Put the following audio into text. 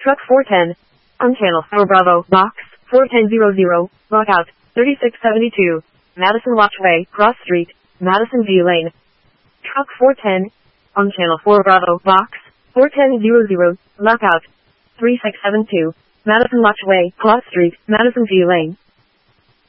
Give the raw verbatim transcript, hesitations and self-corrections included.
Truck four ten. On channel four Bravo, box four ten hundred, lockout thirty-six seventy-two, Madison Watchway, Cross Street, Madison View Lane. Truck four ten. On channel four Bravo, box four ten hundred, lockout three six seven two, Madison Watchway, Cross Street, Madison View Lane.